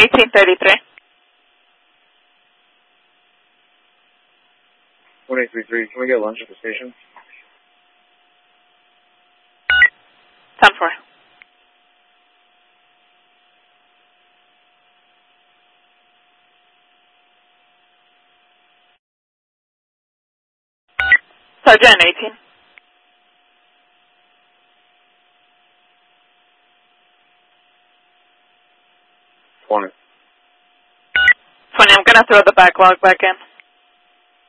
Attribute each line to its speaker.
Speaker 1: 1833.
Speaker 2: 1833, can we get lunch at the station?
Speaker 1: 10-4. Sergeant 18. I'm going to throw the backlog back in.